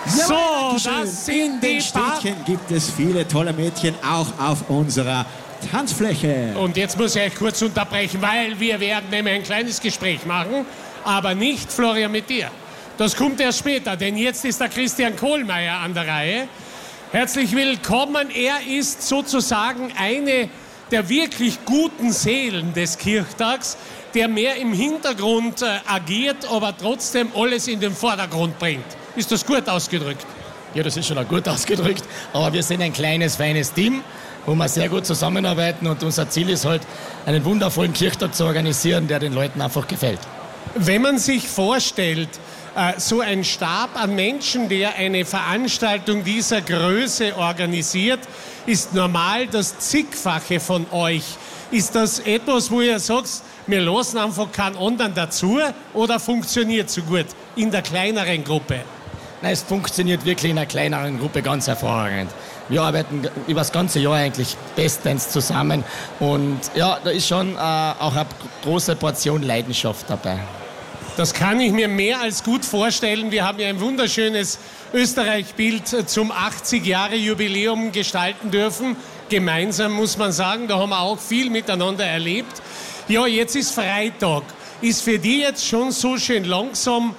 So, Dankeschön. das sind In den die Städtchen gibt es viele tolle Mädchen, auch auf unserer Tanzfläche. Und jetzt muss ich euch kurz unterbrechen, weil wir werden nämlich ein kleines Gespräch machen, aber nicht, Florian, mit dir. Das kommt erst später, denn jetzt ist der Christian Kohlmeier an der Reihe. Herzlich willkommen. Er ist sozusagen eine der wirklich guten Seelen des Kirchtags, der mehr im Hintergrund agiert, aber trotzdem alles in den Vordergrund bringt. Ist das gut ausgedrückt? Ja, das ist schon auch gut ausgedrückt, aber wir sind ein kleines, feines Team, wo wir sehr gut zusammenarbeiten und unser Ziel ist halt, einen wundervollen Kirchtag zu organisieren, der den Leuten einfach gefällt. Wenn man sich vorstellt, so ein Stab an Menschen, der eine Veranstaltung dieser Größe organisiert, ist normal das Zigfache von euch. Ist das etwas, wo ihr sagt, wir lassen einfach keinen anderen dazu oder funktioniert so gut in der kleineren Gruppe? Nein, es funktioniert wirklich in einer kleineren Gruppe ganz hervorragend. Wir arbeiten über das ganze Jahr eigentlich bestens zusammen und ja, da ist schon auch eine große Portion Leidenschaft dabei. Das kann ich mir mehr als gut vorstellen. Wir haben ja ein wunderschönes Österreich-Bild zum 80-Jahre-Jubiläum gestalten dürfen. Gemeinsam, muss man sagen. Da haben wir auch viel miteinander erlebt. Ja, jetzt ist Freitag. Ist für die jetzt schon so schön langsam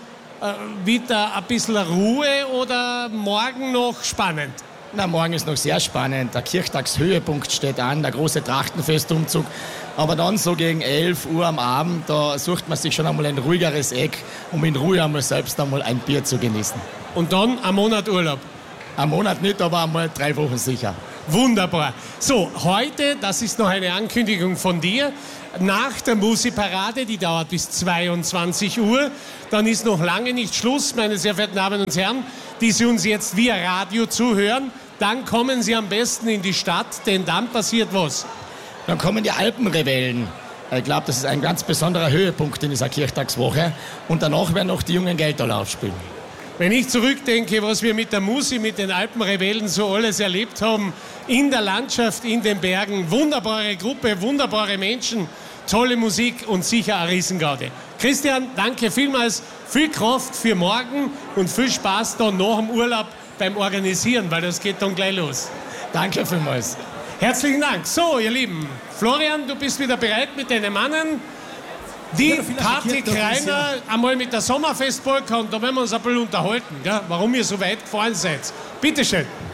wieder ein bisschen Ruhe oder morgen noch spannend? Na, morgen ist noch sehr spannend. Der Kirchtagshöhepunkt steht an, der große Trachtenfestumzug. Aber dann so gegen 11 Uhr am Abend, da sucht man sich schon einmal ein ruhigeres Eck, um in Ruhe einmal selbst einmal ein Bier zu genießen. Und dann ein Monat Urlaub? Ein Monat nicht, aber einmal 3 Wochen sicher. Wunderbar. So, heute, das ist noch eine Ankündigung von dir, nach der Musikparade, die dauert bis 22 Uhr, dann ist noch lange nicht Schluss, meine sehr verehrten Damen und Herren, die Sie uns jetzt via Radio zuhören. Dann kommen Sie am besten in die Stadt, denn dann passiert was. Dann kommen die Alpenrebellen. Ich glaube, das ist ein ganz besonderer Höhepunkt in dieser Kirchtagswoche. Und danach werden noch die jungen Geldtaler aufspielen. Wenn ich zurückdenke, was wir mit der Musik, mit den Alpenrebellen so alles erlebt haben, in der Landschaft, in den Bergen, wunderbare Gruppe, wunderbare Menschen, tolle Musik und sicher eine Riesengaude. Christian, danke vielmals, viel Kraft für morgen und viel Spaß dann nach dem Urlaub beim Organisieren, weil das geht dann gleich los. Danke vielmals. Herzlichen Dank. So, ihr Lieben, Florian, du bist wieder bereit mit deinen Mannen. Die Partykreiner einmal mit der Sommerfestpolka und da werden wir uns ein bisschen unterhalten, gell? Warum ihr so weit gefahren seid. Bitte schön.